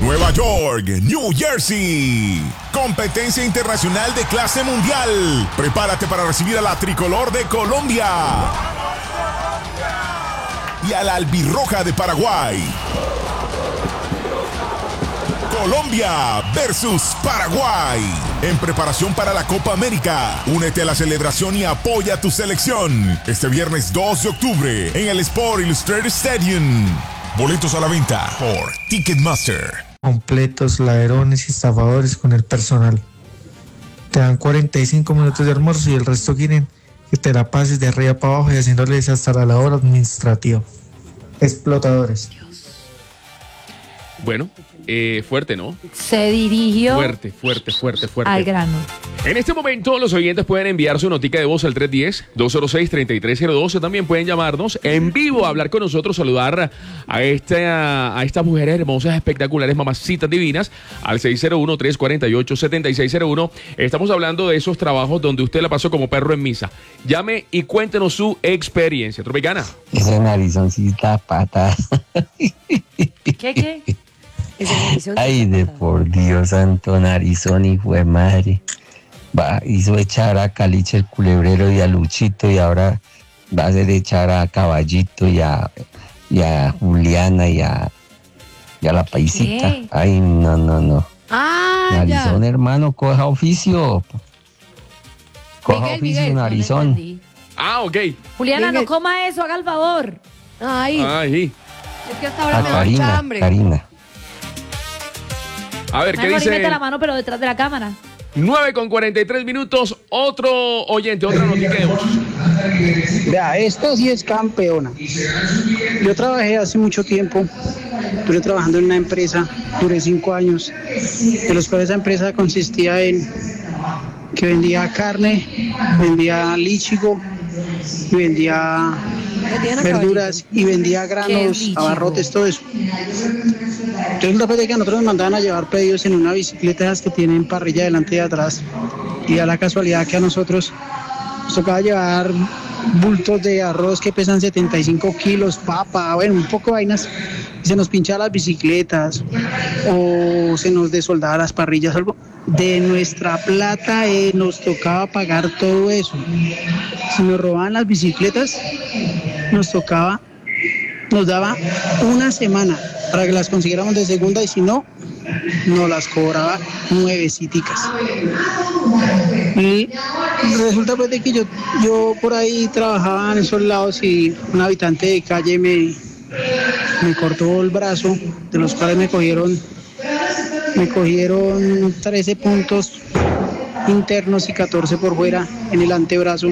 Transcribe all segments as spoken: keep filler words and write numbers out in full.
Nueva York, New Jersey. Competencia internacional de clase mundial. Prepárate para recibir a la tricolor de Colombia y a la albirroja de Paraguay. Colombia versus Paraguay. En preparación para la Copa América. Únete a la celebración y apoya a tu selección. Este viernes dos de octubre en el Sport Illustrated Stadium. Boletos a la venta por Ticketmaster. Completos, ladrones y estafadores con el personal. Te dan cuarenta y cinco minutos de almuerzo y el resto quieren que te la pases de arriba para abajo y haciéndoles hasta la labor administrativa. Explotadores. Bueno, eh, fuerte, ¿no? Se dirigió Fuerte, fuerte, fuerte, fuerte. al grano. En este momento, los oyentes pueden enviar su notica de voz al tres uno cero, dos cero seis, tres tres cero dos. También pueden llamarnos en vivo a hablar con nosotros, saludar a, esta, a estas mujeres hermosas, espectaculares, mamacitas divinas, al seis cero uno, tres cuatro ocho, siete seis cero uno. Estamos hablando de esos trabajos donde usted la pasó como perro en misa. Llame y cuéntenos su experiencia. Tropicana. Esa narizoncita pata. ¿Qué, qué? Ay, de por Dios, santo narizón, hijo de madre. Va, hizo echar a Caliche el culebrero y a Luchito, y ahora va a hacer echar a Caballito y a, y a Juliana y a, y a la paisita. ¿Qué? Ay, no, no, no. Ah, Narizón, ya. hermano, coja oficio. Coja Miguel, oficio, Miguel, no le narizón. entendí. Ah, ok. Juliana, Miguel. no coma eso, haga el favor. Ay, Ahí. es que hasta ahora A me da mucha Karina, hambre. Karina. A ver, ¿qué Mejor y mete dice? la mano, pero detrás de la cámara. nueve con cuarenta y tres minutos. Otro oyente, otra notica de voz. Vea, esta sí es campeona. Yo trabajé hace mucho tiempo, estuve trabajando en una empresa, duré cinco años, de los cuales esa empresa consistía en que vendía carne, vendía líchigo, y vendía verduras y vendía ¿Qué granos, líchigo? abarrotes, todo eso. Entonces, después de que a nosotros nos mandaban a llevar pedidos en una bicicleta esas que tienen parrilla delante y atrás, y da la casualidad que a nosotros nos tocaba llevar bultos de arroz que pesan setenta y cinco kilos, papa, bueno, un poco de vainas, y se nos pinchaban las bicicletas o se nos desoldaban las parrillas, algo. De nuestra plata eh, nos tocaba pagar todo eso. Si nos robaban las bicicletas, nos tocaba, nos daba una semana para que las consiguiéramos de segunda, y si no, nos las cobraba nueveciticas. Y resulta pues de que yo, yo por ahí trabajaba en esos lados y un habitante de calle me, me cortó el brazo, de los cuales me cogieron, me cogieron trece puntos internos y catorce por fuera en el antebrazo.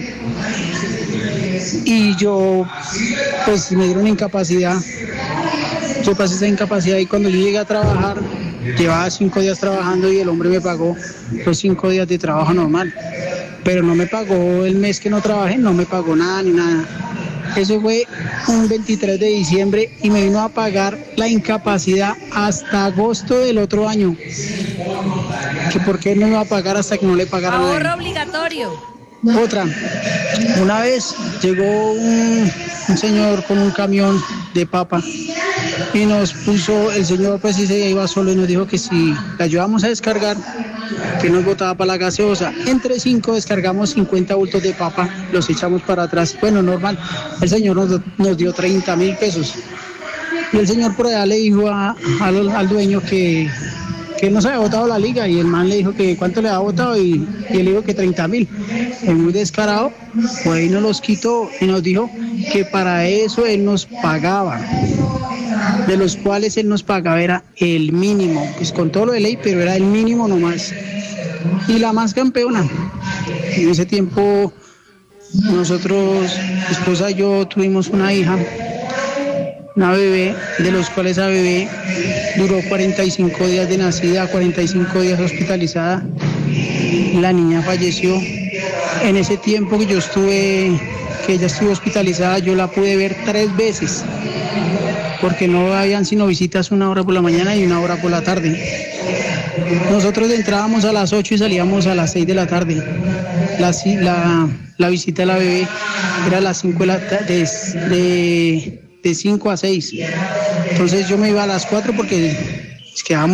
Y yo, pues me dieron incapacidad. Yo pasé esa incapacidad y cuando yo llegué a trabajar, llevaba cinco días trabajando y el hombre me pagó los cinco días de trabajo normal. Pero no me pagó el mes que no trabajé, no me pagó nada ni nada. Eso fue un veintitrés de diciembre y me vino a pagar la incapacidad hasta agosto del otro año. Que por qué no me va a pagar hasta que no le pagara nada. Ahorro obligatorio. Otra, una vez llegó un, un señor con un camión de papa y nos puso, el señor pues sí se iba solo y nos dijo que si le ayudábamos a descargar, que nos botaba para la gaseosa. Entre cinco descargamos cincuenta bultos de papa, los echamos para atrás. Bueno, normal, el señor nos, nos dio treinta mil pesos. Y el señor por allá le dijo a, al, al dueño que... que él no se había botado la liga, y el man le dijo que cuánto le había botado y, y él dijo que treinta mil. Es muy descarado, pues ahí nos los quitó y nos dijo que para eso él nos pagaba, de los cuales él nos pagaba era el mínimo, pues con todo lo de ley, pero era el mínimo nomás. Y la más campeona, en ese tiempo nosotros, mi esposa y yo tuvimos una hija, una bebé, de los cuales esa bebé duró cuarenta y cinco días de nacida, cuarenta y cinco días hospitalizada. La niña falleció. En ese tiempo que yo estuve, que ella estuvo hospitalizada, yo la pude ver tres veces, porque no habían sino visitas una hora por la mañana y una hora por la tarde. Nosotros entrábamos a las ocho y salíamos a las seis de la tarde. La, la, la visita de la bebé era a las cinco de la tarde, de, de cinco a seis. Entonces yo me iba a las cuatro porque quedábamos